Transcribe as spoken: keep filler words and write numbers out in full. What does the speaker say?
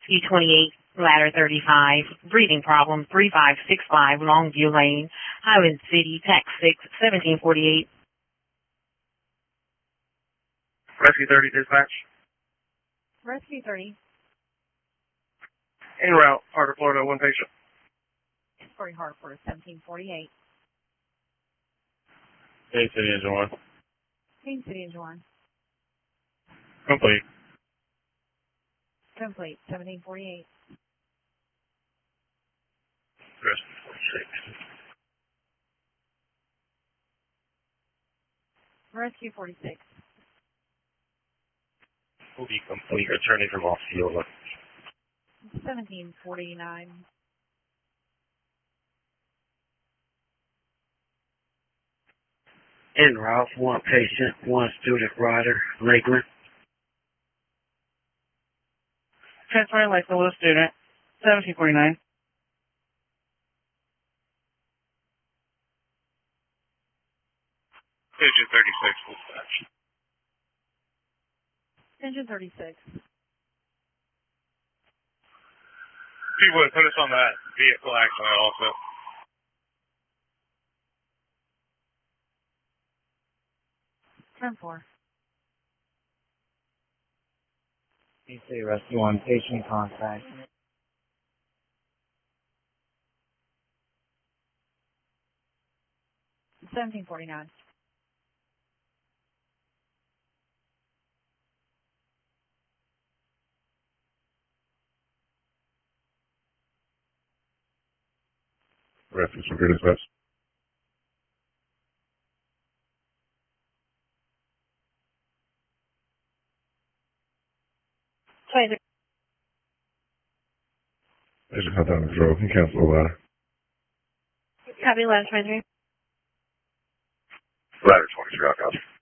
Rescue twenty-eight, ladder thirty-five, breathing problem, three five six five, Longview Lane, Highland City, tax six, seventeen forty-eight. Rescue thirty, dispatch. Rescue thirty. En route, Harder, Florida, one patient. Corey Harper, seventeen forty-eight. Hey, City Engine one. Queen City Engine one. Complete. Complete, seventeen forty-eight. Rescue forty-six. Rescue forty-six. Will be complete, returning from off field. seventeen forty-nine. En route, one patient, one student rider, Lakeland. Transferring Lakeland with a student, seventeen forty-nine. Engine thirty-six, dispatch. Engine thirty-six. If you would, put us on that vehicle accident also. ten four. Queen City Rescue one, patient contact. seventeen forty-nine. Rescue for good dispatch. twenty-three. Agent cut down the drove. Can you cancel the ladder? Copy, ladder twenty-three. Ladder twenty-three, I'll copy.